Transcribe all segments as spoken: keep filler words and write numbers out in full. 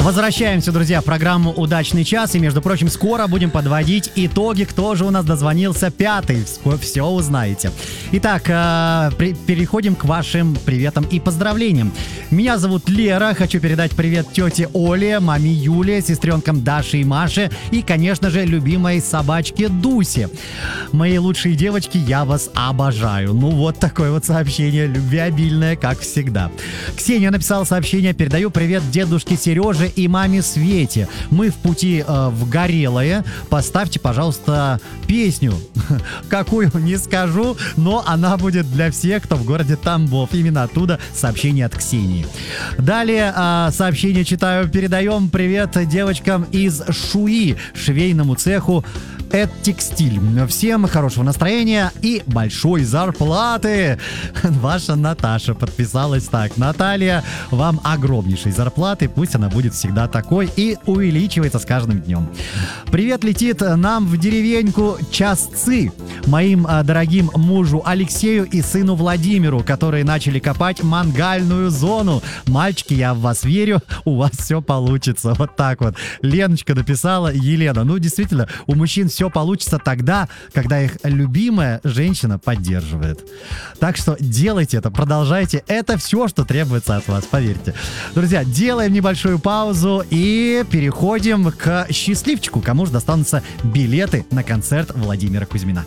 Возвращаемся, друзья, в программу «Удачный час». И, между прочим, скоро будем подводить итоги, кто же у нас дозвонился пятый. Все узнаете. Итак, э, при- переходим к вашим приветам и поздравлениям. Меня зовут Лера. Хочу передать привет тете Оле, маме Юле, сестренкам Даше и Маше и, конечно же, любимой собачке Дусе. Мои лучшие девочки, я вас обожаю. Ну, вот такое вот сообщение, любвеобильное, как всегда. Ксения написала сообщение: передаю привет дедушке Сереже и маме Свете. Мы в пути э, в Горелое. Поставьте, пожалуйста, песню. Какую, не скажу, но она будет для всех, кто в городе Тамбов. Именно оттуда сообщение от Ксении. Далее э, сообщение читаю. Передаем привет девочкам из Шуи, швейному цеху Эдтекстиль. Всем хорошего настроения и большой зарплаты. Ваша Наташа подписалась так: Наталья, вам огромнейшей зарплаты, пусть она будет всегда такой и увеличивается с каждым днем. Привет летит нам в деревеньку Часцы, моим а, дорогим мужу Алексею и сыну Владимиру, которые начали копать мангальную зону. Мальчики, я в вас верю, у вас все получится. Вот так вот. Леночка написала, Елена. Ну, действительно, у мужчин все получится тогда, когда их любимая женщина поддерживает. Так что делайте это, продолжайте. Это все, что требуется от вас, поверьте. Друзья, делаем небольшую паузу и переходим к счастливчику, кому же достанутся билеты на концерт Владимира Кузьмина.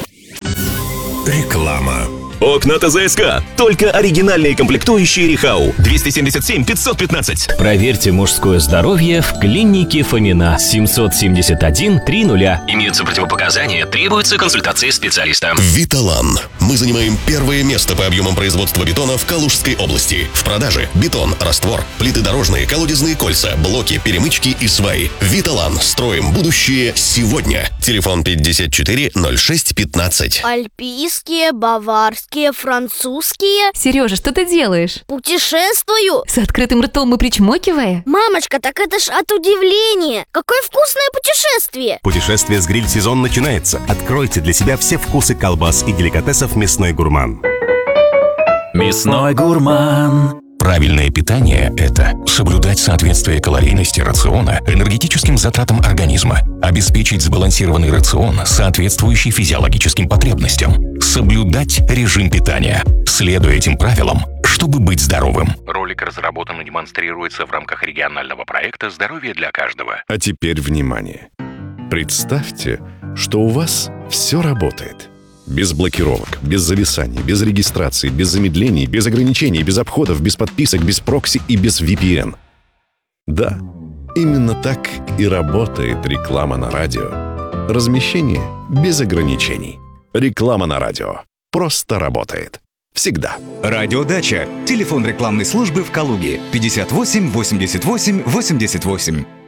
Реклама. Окна ТЗСК. Только оригинальные комплектующие Рихау. двести семьдесят семь пятьсот пятнадцать. Проверьте мужское здоровье в клинике Фомина. семьсот семьдесят один триста. Имеются противопоказания, требуется консультация специалиста. Виталан. Мы занимаем первое место по объемам производства бетона в Калужской области. В продаже бетон, раствор, плиты дорожные, колодезные кольца, блоки, перемычки и сваи. Виталан. Строим будущее сегодня. Телефон пятьдесят четыре ноль шесть пятнадцать. Альпийские, баварские, французские. Сережа, что ты делаешь? Путешествую. С открытым ртом и причмокивая? Мамочка, так это ж от удивления. Какое вкусное путешествие. Путешествие с гриль-сезон начинается. Откройте для себя все вкусы колбас и деликатесов «Мясной гурман». Мясной гурман. Правильное питание – это соблюдать соответствие калорийности рациона энергетическим затратам организма, обеспечить сбалансированный рацион, соответствующий физиологическим потребностям, соблюдать режим питания, следуя этим правилам, чтобы быть здоровым. Ролик разработан и демонстрируется в рамках регионального проекта «Здоровье для каждого». А теперь внимание. Представьте, что у вас все работает. Без блокировок, без зависаний, без регистрации, без замедлений, без ограничений, без обходов, без подписок, без прокси и без ви пи эн. Да, именно так и работает реклама на радио. Размещение без ограничений. Реклама на радио просто работает. Всегда. Радиодача. Телефон рекламной службы в Калуге. пятьдесят восемь восемьдесят восемь восемьдесят восемь.